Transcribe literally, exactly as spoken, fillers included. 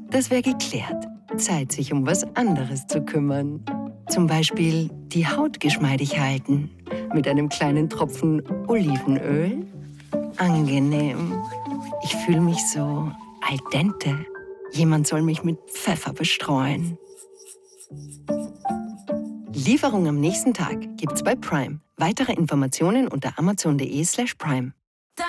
Das wäre geklärt. Zeit, sich um was anderes zu kümmern. Zum Beispiel die Haut geschmeidig halten. Mit einem kleinen Tropfen Olivenöl. Angenehm. Ich fühle mich so al dente. Jemand soll mich mit Pfeffer bestreuen. Lieferung am nächsten Tag gibt's bei Prime. Weitere Informationen unter amazon punkt de slash prime.